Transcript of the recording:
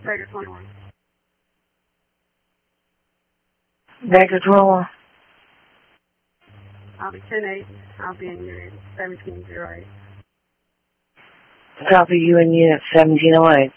Vector 21. Vector 21. I'll be 10-8. I'll be in unit 1708. Copy you in unit 1708.